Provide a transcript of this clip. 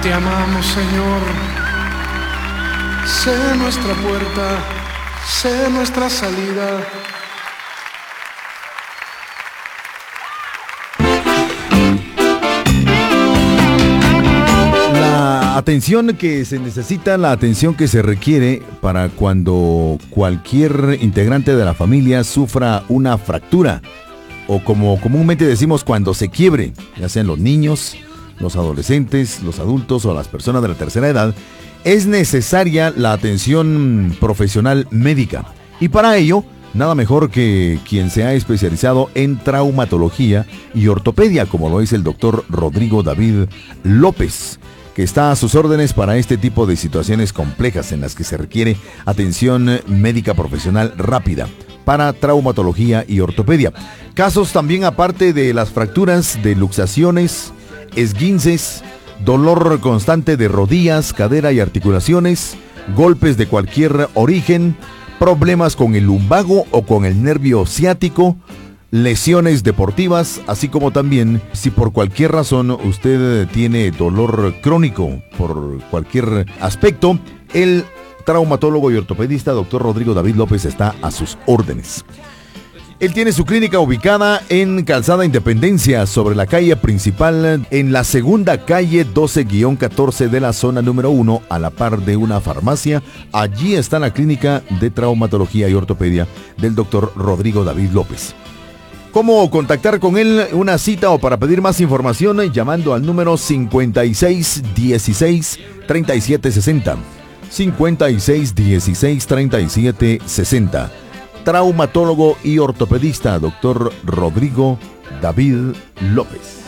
Te amamos, Señor. Sé nuestra puerta, sé nuestra salida. La atención que se necesita, la atención que se requiere para cuando cualquier integrante de la familia sufra una fractura, o como comúnmente decimos, cuando se quiebre, ya sean los niños, los adolescentes, los adultos o las personas de la tercera edad, es necesaria la atención profesional médica. Y para ello, nada mejor que quien se ha especializado en traumatología y ortopedia, como lo es el doctor Rodrigo David López, que está a sus órdenes para este tipo de situaciones complejas en las que se requiere atención médica profesional rápida para traumatología y ortopedia. Casos también aparte de las fracturas, de luxaciones, esguinces, dolor constante de rodillas, cadera y articulaciones, golpes de cualquier origen, problemas con el lumbago o con el nervio ciático, lesiones deportivas, así como también si por cualquier razón usted tiene dolor crónico por cualquier aspecto, el traumatólogo y ortopedista Dr. Rodrigo David López está a sus órdenes. Él tiene su clínica ubicada en Calzada Independencia, sobre la calle principal, en la segunda calle 12-14 de la zona número 1, a la par de una farmacia. Allí está la clínica de traumatología y ortopedia del Dr. Rodrigo David López. ¿Cómo contactar con él? Una cita o para pedir más información, llamando al número 5616-3760. 5616-3760. Traumatólogo y ortopedista, Dr. Rodrigo David López.